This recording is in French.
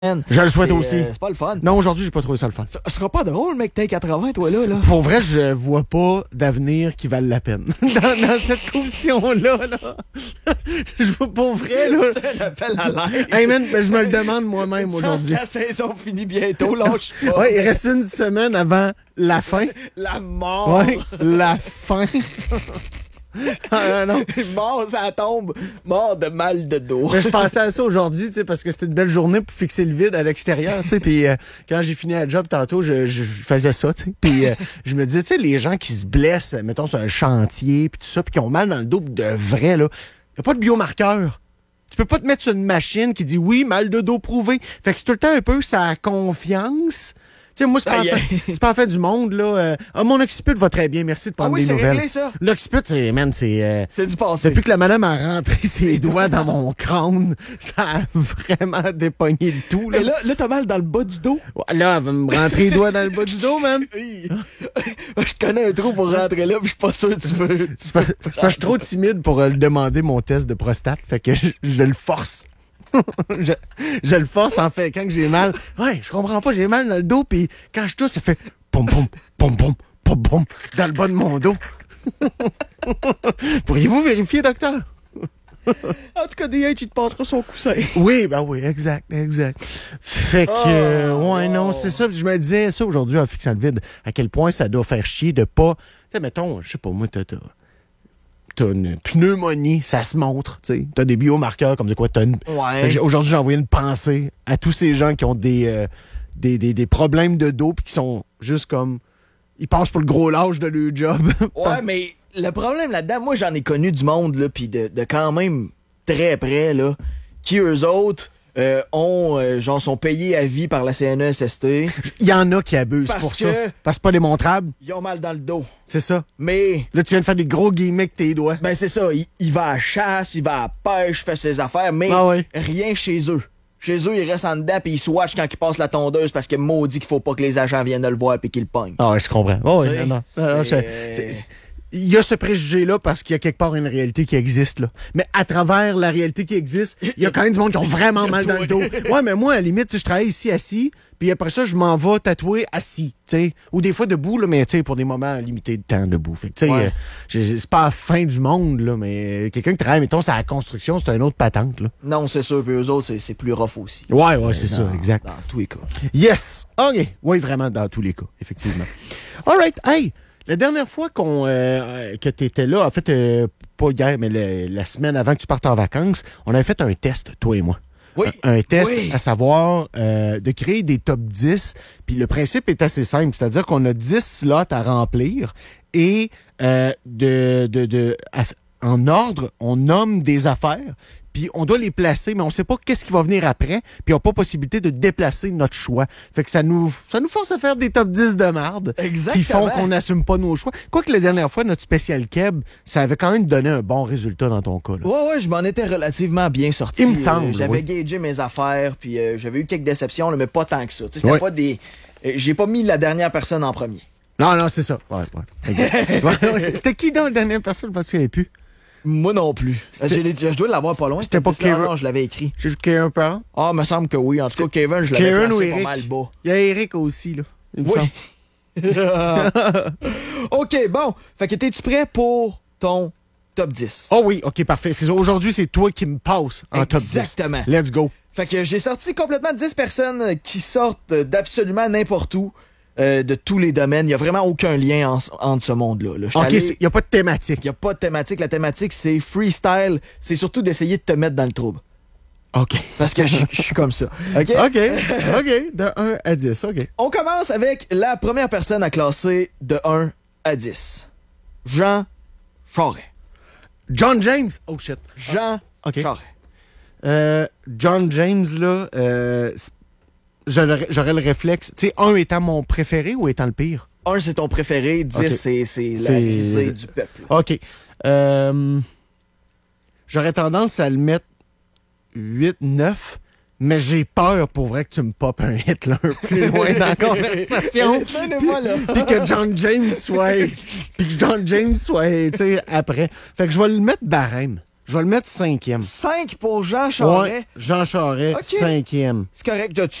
Je le souhaite aussi. C'est pas le fun. Non, aujourd'hui, j'ai pas trouvé ça le fun. Ça sera pas drôle, mec, t'es 80, toi, là. Pour vrai, je vois pas d'avenir qui vale la peine. dans cette compétition-là, là. Je vois pour vrai, là. C'est un appel à l'air. Hey man, ben, je me le demande moi-même aujourd'hui. La saison finit bientôt, lâche pas. Ouais, il reste une semaine avant la fin. La mort. Ouais, la fin. Ah, non. Mort, ça tombe. Mort de mal de dos. Mais je pensais à ça aujourd'hui, tu sais, parce que c'était une belle journée pour fixer le vide à l'extérieur, tu sais. Puis quand j'ai fini la job tantôt, je faisais ça, tu sais. Puis je me disais, tu sais, les gens qui se blessent, mettons sur un chantier, puis tout ça, puis qui ont mal dans le dos de vrai, là, y a pas de biomarqueur. Tu peux pas te mettre sur une machine qui dit oui, mal de dos prouvé. Fait que c'est tout le temps un peu sa confiance. Tu sais, moi, c'est pas en fait du monde, là. Mon occiput va très bien, merci de prendre des nouvelles. Réglé, ça? L'occiput, c'est du passé. Depuis que la madame a rentré ses doigts dans mon crâne, ça a vraiment dépogné le tout, là. Et là, t'as mal dans le bas du dos? Là, elle va me rentrer les doigts dans le bas du dos, man. Je connais un trou pour rentrer là, puis je suis pas sûr que tu veux. C'est parce que je suis trop timide pour demander mon test de prostate, fait que je le force. je le force en fait quand j'ai mal. Ouais, je comprends pas, j'ai mal dans le dos, puis quand je tousse, ça fait pom pom pom pom pom pom dans le bas de mon dos. Pourriez-vous vérifier, docteur? En tout cas, DH, il te passera son coussin. Oui, ben oui, exact. Fait que, ouais, non, c'est ça. Je me disais ça aujourd'hui en fixant le vide, à quel point ça doit faire chier de pas. Tu sais, mettons, je sais pas, moi, t'as une pneumonie, ça se montre, tu sais. T'as des biomarqueurs comme de quoi t'as une... Ouais. Aujourd'hui, j'ai envoyé une pensée à tous ces gens qui ont des problèmes de dos puis qui sont juste comme... Ils passent pour le gros lâche de leur job. Ouais, mais le problème là-dedans, moi, j'en ai connu du monde, là, pis de quand même très près, là, qui, eux autres, sont payés à vie par la CNESST. Il y en a qui abusent parce pour que ça. Parce que c'est pas démontrable. Ils ont mal dans le dos. C'est ça. Mais... Là, tu viens de faire des gros guillemets avec tes doigts. Ben, c'est ça. Il va à la chasse, il va à la pêche, fait ses affaires, mais rien chez eux. Chez eux, ils restent en dedans pis ils swatchent quand ils passent la tondeuse parce que maudit qu'il faut pas que les agents viennent le voir pis qu'ils le pognent. Ah ouais, je comprends. Oh, oui, non. Il y a ce préjugé-là parce qu'il y a quelque part une réalité qui existe, là. Mais à travers la réalité qui existe, il y a quand même du monde qui ont vraiment mal dans le dos. Ouais, mais moi, à la limite, je travaille ici assis, puis après ça, je m'en vais tatouer assis, tu sais. Ou des fois debout, là, mais tu sais, pour des moments limités de temps debout. Fait que, tu sais, c'est pas la fin du monde, là, mais quelqu'un qui travaille, mettons, c'est la construction, c'est une autre patente, là. Non, c'est sûr, puis eux autres, c'est plus rough aussi. Ouais, c'est ça, exact. Dans tous les cas. Yes! OK. Oui, vraiment, dans tous les cas, effectivement. All right. Hey! La dernière fois que tu étais là, en fait, pas hier, mais la semaine avant que tu partes en vacances, on avait fait un test, toi et moi. Oui. Un test, à savoir de créer des top 10. Puis le principe est assez simple, c'est-à-dire qu'on a 10 slots à remplir et en ordre, on nomme des affaires. Puis on doit les placer, mais on sait pas qu'est-ce qui va venir après, puis on n'a pas possibilité de déplacer notre choix. Fait que ça nous force à faire des top 10 de marde. Exactement. Qui font qu'on n'assume pas nos choix. Quoique la dernière fois, notre spécial Keb, ça avait quand même donné un bon résultat dans ton cas, là. Ouais, je m'en étais relativement bien sorti. Il me semble, j'avais gagé mes affaires, puis j'avais eu quelques déceptions, là, mais pas tant que ça. C'était pas des... j'ai pas mis la dernière personne en premier. Non, c'est ça. Ouais. C'était qui dans la dernière personne? Je me souviens plus. Moi non plus. Je dois l'avoir pas loin. C'était pas Kevin. Non, je l'avais écrit. J'ai Kevin Parent? Ah, me semble que oui. En tout cas, Kevin, je l'avais placé pas mal bas. Il y a Eric aussi, là. Il me semble. OK, bon. Fait que t'es-tu prêt pour ton top 10? Oh oui, OK, parfait. Aujourd'hui, c'est toi qui me passes en top 10. Exactement. Let's go. Fait que j'ai sorti complètement 10 personnes qui sortent d'absolument n'importe où. De tous les domaines. Il n'y a vraiment aucun lien entre ce monde-là. Là. OK, il n'y a pas de thématique. Il n'y a pas de thématique. La thématique, c'est freestyle. C'est surtout d'essayer de te mettre dans le trouble. OK. Parce que je suis comme ça. OK? De 1 à 10. OK. On commence avec la première personne à classer de 1 à 10. Jean Charest. John James. Oh, shit. Jean Charest. John James, là, j'aurais le réflexe. Tu sais, 1 étant mon préféré ou étant le pire? 1, c'est ton préféré. 10, c'est la risée du peuple. OK. J'aurais tendance à le mettre 8, 9, mais j'ai peur pour vrai que tu me popes un Hitler plus loin dans la conversation. Puis que John James soit... tu sais, après. Fait que je vais le mettre barème. Je vais le mettre cinquième. 5 pour Jean Charest. Ouais, Jean Charest, Ok. cinquième. C'est correct.